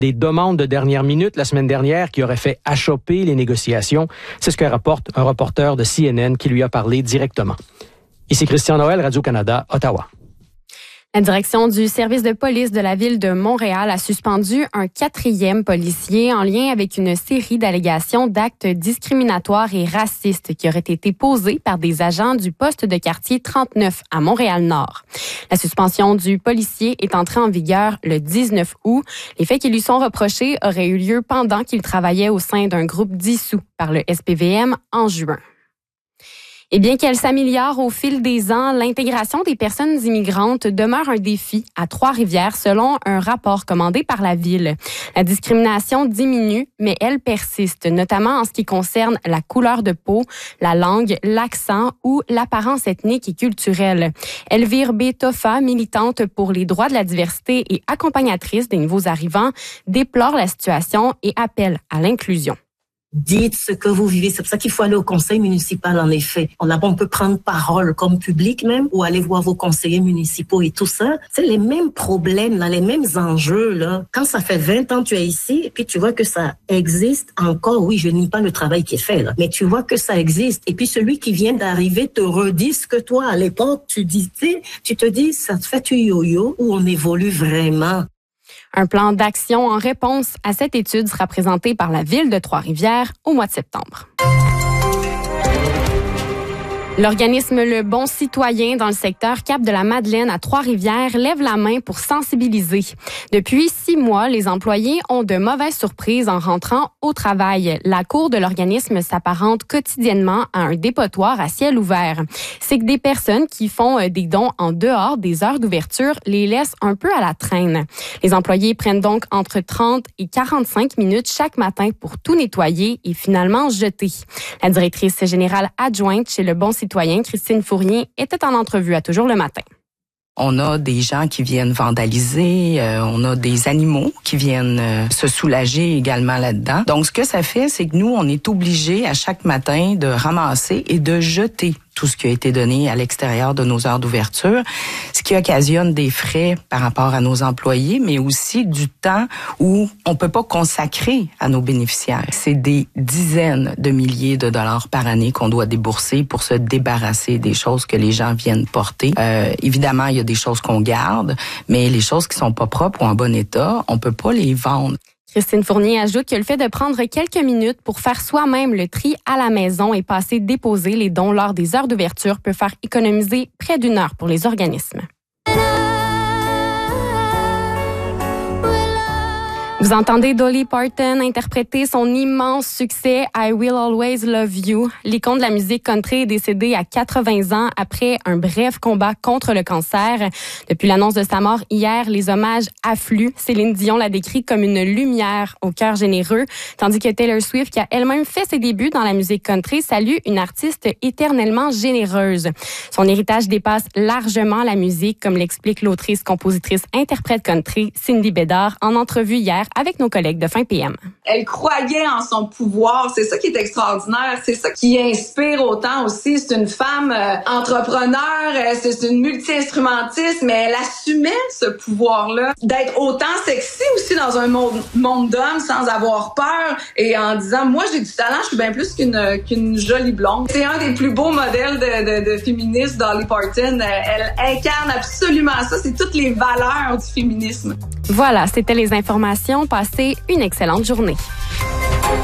des demandes de dernière minute la semaine dernière qui auraient fait achoper les négociations. C'est ce que rapporte un reporter de CNN qui lui a parlé directement. Ici Christian Noël, Radio-Canada, Ottawa. La direction du service de police de la ville de Montréal a suspendu un 4e policier en lien avec une série d'allégations d'actes discriminatoires et racistes qui auraient été posés par des agents du poste de quartier 39 à Montréal-Nord. La suspension du policier est entrée en vigueur le 19 août. Les faits qui lui sont reprochés auraient eu lieu pendant qu'il travaillait au sein d'un groupe dissous par le SPVM en juin. Et bien qu'elle s'améliore au fil des ans, l'intégration des personnes immigrantes demeure un défi à Trois-Rivières selon un rapport commandé par la ville. La discrimination diminue, mais elle persiste, notamment en ce qui concerne la couleur de peau, la langue, l'accent ou l'apparence ethnique et culturelle. Elvire B. Toffa, militante pour les droits de la diversité et accompagnatrice des nouveaux arrivants, déplore la situation et appelle à l'inclusion. Dites ce que vous vivez. C'est pour ça qu'il faut aller au conseil municipal, en effet. On peut prendre parole comme public même, ou aller voir vos conseillers municipaux et tout ça. C'est les mêmes problèmes, là, les mêmes enjeux, là. Quand ça fait 20 ans que tu es ici, et puis tu vois que ça existe encore, oui, je nie pas le travail qui est fait, là. Mais tu vois que ça existe. Et puis celui qui vient d'arriver te redit ce que toi, à l'époque, tu disais, tu te dis, ça te fait du yo-yo, ou on évolue vraiment. Un plan d'action en réponse à cette étude sera présenté par la Ville de Trois-Rivières au mois de septembre. L'organisme Le Bon Citoyen dans le secteur Cap-de-la-Madeleine à Trois-Rivières lève la main pour sensibiliser. Depuis 6 mois, les employés ont de mauvaises surprises en rentrant au travail. La cour de l'organisme s'apparente quotidiennement à un dépotoir à ciel ouvert. C'est que des personnes qui font des dons en dehors des heures d'ouverture les laissent un peu à la traîne. Les employés prennent donc entre 30 et 45 minutes chaque matin pour tout nettoyer et finalement jeter. La directrice générale adjointe chez Le Bon Citoyen, Christine Fournier, était en entrevue à Toujours le matin. On a des gens qui viennent vandaliser, on a des animaux qui viennent se soulager également là-dedans. Donc, ce que ça fait, c'est que nous, on est obligés à chaque matin de ramasser et de jeter tout ce qui a été donné à l'extérieur de nos heures d'ouverture, ce qui occasionne des frais par rapport à nos employés, mais aussi du temps où on peut pas consacrer à nos bénéficiaires. C'est des dizaines de milliers de dollars par année qu'on doit débourser pour se débarrasser des choses que les gens viennent porter. Évidemment, il y a des choses qu'on garde, mais les choses qui sont pas propres ou en bon état, on peut pas les vendre. Christine Fournier ajoute que le fait de prendre quelques minutes pour faire soi-même le tri à la maison et passer déposer les dons lors des heures d'ouverture peut faire économiser près d'1 heure pour les organismes. Vous entendez Dolly Parton interpréter son immense succès I Will Always Love You. L'icône de la musique country est décédée à 80 ans après un bref combat contre le cancer. Depuis l'annonce de sa mort hier, les hommages affluent. Céline Dion l'a décrit comme une lumière au cœur généreux, tandis que Taylor Swift, qui a elle-même fait ses débuts dans la musique country, salue une artiste éternellement généreuse. Son héritage dépasse largement la musique, comme l'explique l'autrice, compositrice, interprète country Cindy Bédard en entrevue hier avec nos collègues de Fin PM. Elle croyait en son pouvoir. C'est ça qui est extraordinaire. C'est ça qui inspire autant aussi. C'est une femme entrepreneur, c'est une multi-instrumentiste, mais elle assumait ce pouvoir-là. D'être autant sexy aussi dans un monde d'hommes sans avoir peur et en disant, moi, j'ai du talent, je suis bien plus qu'une jolie blonde. C'est un des plus beaux modèles de féministes, Dolly Parton. Elle incarne absolument ça. C'est toutes les valeurs du féminisme. Voilà, c'était les informations. Passez une excellente journée.